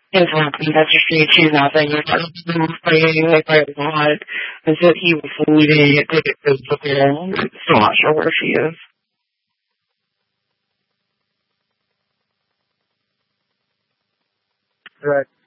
interrupting registry. She's not saying you're not praying like by God. And so he was leaving it to get physical. Still not sure where she is. Right.